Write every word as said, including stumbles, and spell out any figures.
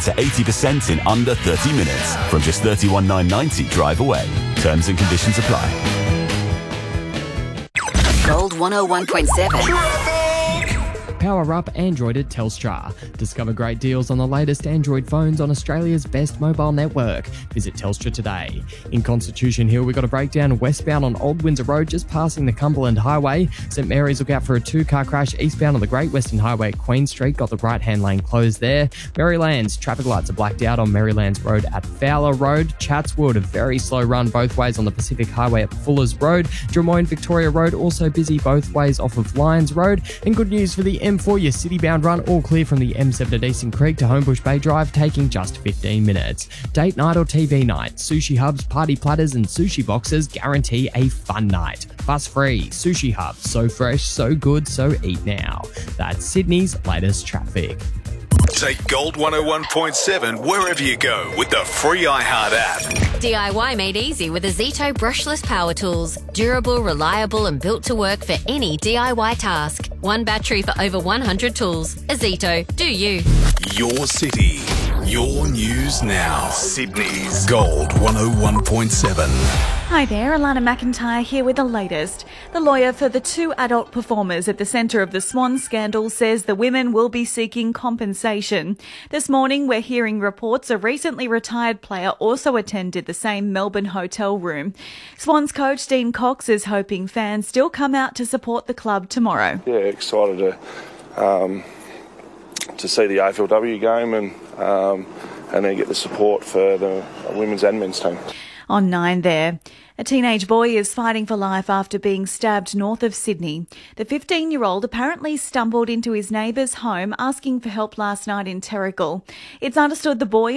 to eighty percent in under thirty minutes from just thirty-one thousand nine hundred ninety drive away. Terms and conditions apply. Gold one oh one point seven. Power up Android at Telstra. Discover great deals on the latest Android phones on Australia's best mobile network. Visit Telstra today. In Constitution Hill, we got a breakdown westbound on Old Windsor Road, just passing the Cumberland Highway. St Mary's, look out for a two-car crash eastbound on the Great Western Highway at Queen Street. Got the right-hand lane closed there. Marylands, traffic lights are blacked out on Marylands Road at Fowler Road. Chatswood, a very slow run both ways on the Pacific Highway at Fuller's Road. Drummoyne Victoria Road, also busy both ways off of Lyons Road. And good news for the M four, your city-bound run, all clear from the M seven at Eastern Creek to Homebush Bay Drive, taking just fifteen minutes. Date night or T V night, Sushi Hub's party platters and sushi boxes guarantee a fun night. Fuss free, Sushi Hub, so fresh, so good, so eat now. That's Sydney's latest traffic. Take Gold one oh one point seven wherever you go with the free iHeart app. D I Y made easy with Azito brushless power tools. Durable, reliable and built to work for any D I Y task. One battery for over one hundred tools. Azito, do you. Your city, your news now. Sydney's Gold one oh one point seven. Hi there, Alana McIntyre here with the latest. The lawyer for the two adult performers at the centre of the Swan scandal says the women will be seeking compensation. This morning we're hearing reports a recently retired player also attended the same Melbourne hotel room. Swans coach Dean Cox is hoping fans still come out to support the club tomorrow. Yeah, excited to um, to see the A F L W game and um, and then get the support for the women's and men's team. On nine there. A teenage boy is fighting for life after being stabbed north of Sydney. The fifteen-year-old apparently stumbled into his neighbour's home asking for help last night in Terrigal. It's understood the boy